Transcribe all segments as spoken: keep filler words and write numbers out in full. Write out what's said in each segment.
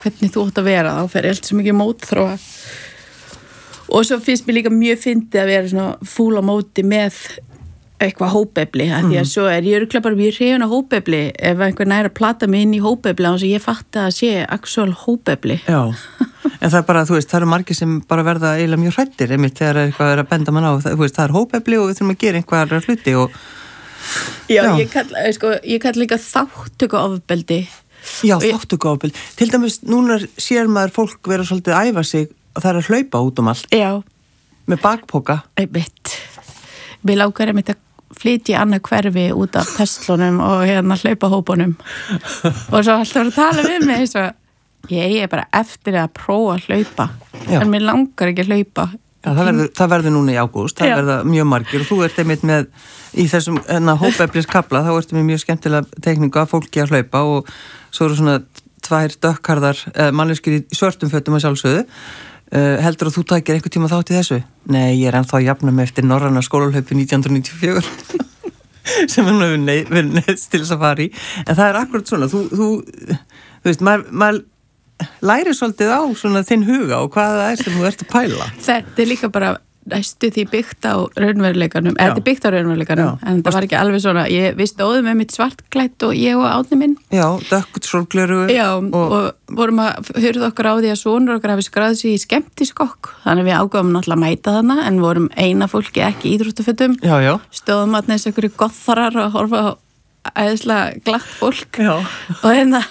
hvernig þú átt að vera, þá fer ég alltaf svo mikið mótþróa og svo finnst mér líka mjög fyndið að vera svona fúl á móti með eitthvað hópefli, af því að svo er ég örugglega bara mjög hrifin af hópefli ef einhver nær að plata mig inn í hópefli og ég fatt að sé actual hópefli. Já, en það er bara, þú veist, það eru margir sem bara verða eiginlega mjög hræddir einmitt þegar er eitthvað er að benda mann á, það, þú veist, það er hópefli og við þurfum að gera einhverja hluti og Já, Já. ég kalla, sko, ég kalla líka þáttöku ofbeldi. Já, þáttöku ofbeldi. Til dæmis, núna sér maður fólk vera svolítið að æfa sig og það er að hlaupa út um allt. Já. Með bakpoka. Einmitt. Mér lágar einmitt að flytja í annað hverfi út af Teslunum og hérna hlaupahópunum og svo alltaf að tala við mig eins og ég er bara eftir að prófa að hlaupa Já. En mér langar ekki að hlaupa. Já, það verður, það verður núna í ágúst, það Já. Verða mjög margir og þú ert einmitt með í þessum hópefliskafla, þá ertu með mjög skemmtilega teikningu að fólki að hlaupa og svo eru svona tvær dökkarðar eh, manneskir í svörtum fötum að sjálfsögðu. Uh, heldur að þú tækir einhver tíma þátt í þessu? Nei, ég er ennþá að jafna mig eftir norræna skólalaupi nítján hundruð níutíu og fjögur sem hann hefur nei, verið neðst til þess að fara í en það er akkurat svona þú, þú, þú veist, maður, maður læri svolítið á svona þinn huga og hvað það er sem þú ert að pæla. Þetta er líka bara næstu því byggt á raunveruleikanum eða þetta er byggt á raunveruleikanum Já. En það var ekki alveg svona, ég vissi óðum með mitt svartklætt og ég og átni minn Já, dökkut sólgleru Já, og, og vorum að hörðu okkur á því að sonur okkar hafi skráð sig í skemmtiskokk þannig við ágafum náttúrulega að mæta þarna en vorum eina fólki ekki íþróttafötum stóðum að neins einhverju gotharar og horfa á æðislega glatt fólk Já. og hérna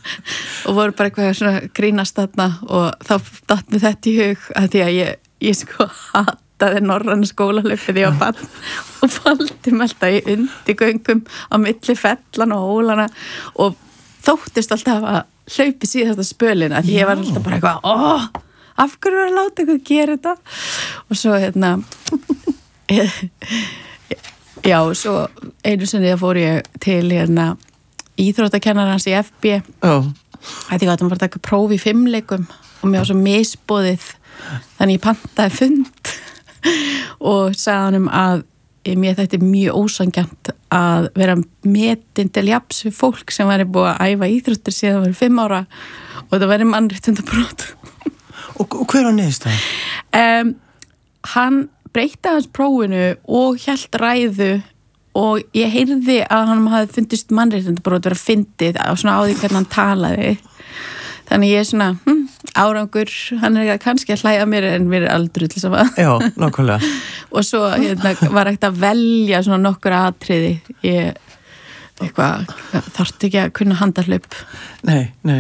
og voru bara eitthvað svona grínast þarna og þá datt mér þetta í hug að því að ég, ég sko hat það er norræna skólalöfið ég var bann og faldi með alltaf í undirgöngum á milli fellan og hólana og þóttist alltaf að hlaupi síðasta spölina því ég var alltaf bara eitthvað óh, af hverju var að láta eitthvað gera þetta og svo hérna já, svo einu sinni það fór ég til hérna íþróttakennarans í F B oh. Því að það var að taka próf í fimmleikum og mér var svo misboðið þannig ég pantaði fund og sagði hann um að mér þetta er mjög ósanngjarnt að vera metin til jafns við fólk sem væri búið að æfa íþróttir síðan það var fimm ára og það væri mannréttindabrot. Og, og hver var niðurstaðan? Um, hann breytti hans prófinu og hélt ræðu og ég heyrði að hann hafði fundist mannréttindabrot vera fyndið á svona á því hvernig hann talaði. Þannig ég er svona, hm, árangur, hann er kannski að hlæja mér en mér er aldrei til þess að maður. Já, nákvæmlega. Og svo hérna, var ekkert að velja svona nokkur atriði. Ég, eitthvað, þarfti ekki að kunna handarhlaup. Nei, nei.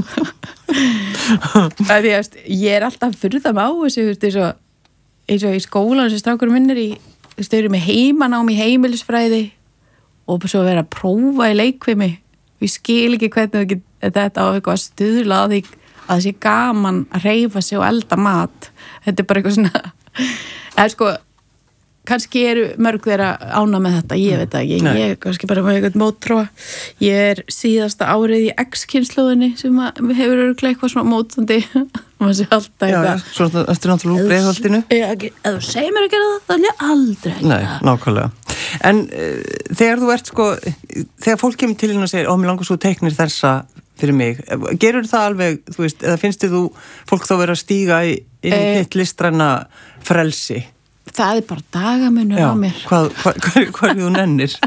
Því að ég er alltaf furða mig á þessu, þú veist, eins og, eins og í skólan sem strákurum minn er í, þú veist, þau eru með heimanám í heimilisfræði og svo vera að prófa í leikvimi. Við skil ekki hvernig ekki, þetta á eitthvað að stuðla að því að það sé gaman að hreyfa sig og elda mat. Þetta er bara eitthvað svona eða sko, kannski eru mörg þeirra ána með þetta, ég veit það ekki. Nei. Ég er kannski bara með eitthvað mótróa. Ég er síðasta árið í X-kynslóðinni sem við hefur örugglega eitthvað svona mótandi og maður sé alltaf eitthvað. Já, svo ertu náttúrulega úr Breiðholtinu. Ef þú segir mér að gera það, þá er ég aldrei ekki. Nei, nákvæmlega. En uh, þegar þú ert sko, þegar fólk kemur til hérna og segir, ó, mér langar svo teiknir þessa fyrir mig, gerur það alveg, þú veist, eða finnst þið þú fólk þá vera að stíga í, inn í þitt listræna frelsi? Það er bara dagamunur á mér. Já, hvað, hvað, hvað, hvað þú nennir?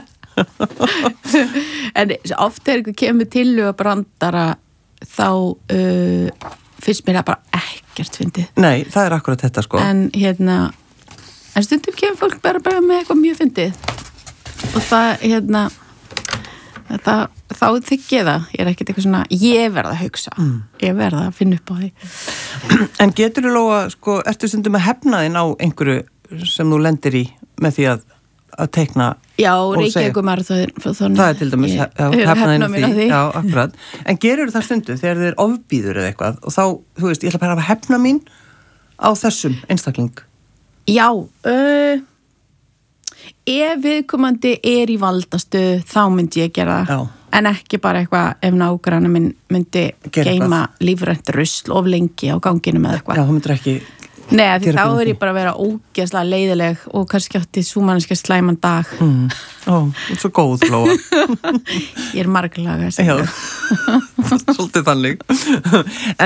En oft er eitthvað kemur til og brandara þá uh, finnst mér það bara ekkert fyndið. Nei, það er akkurat þetta sko. En hérna, en stundum kemur fólk bara, bara með eitthvað mjög fyndið og það, hérna, það, þá þykk ég það. Ég er ekkert eitthvað svona, ég verða að hugsa. Mm. Ég verða að finna upp á því. En getur þú lóa, sko, ertu stundum að hefna þinn á einhverju sem þú lendir í með því að, að teikna Já, og segja? Reykjavíkur maraþon. Það er til dæmis, ég, já, hefna þinn á því. því. Já, akkurat. En gerur það stundum þegar þið er ofbýður eða eitthvað og þá, þú veist, ég ætla bara að hefna mín á þessum einstakling? Já, uh, ef viðkomandi er í valdastuð þá myndi ég gera það. Já. En ekki bara eitthvað ef nágranna minn myndi Gera geyma lífrænt rusl of lengi á ganginu með eitthvað. Já, þú myndir ekki Nei, því Gera þá hvernig er ég bara að vera ógeðslega leiðileg og kannski átti súmannski slæman dag. Mm. Ó, þú ert svo góð, Lóa. Ég er marglaga. Já, svolítið þannig. En